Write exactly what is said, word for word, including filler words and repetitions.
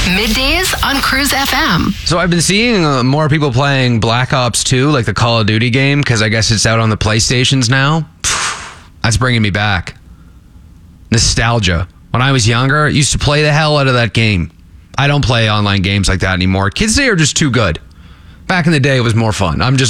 Middays on Cruise F M. So I've been seeing uh, more people playing Black Ops two, like the Call of Duty game, because I guess it's out on the PlayStations now. That's bringing me back. Nostalgia. When I was younger, I used to play the hell out of that game. I don't play online games like that anymore. Kids today are just too good. Back in the day, it was more fun. I'm just